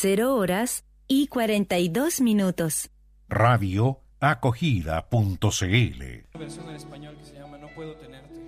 0:42. Radio Acogida.cl. Una versión en español que se llama No puedo tenerte.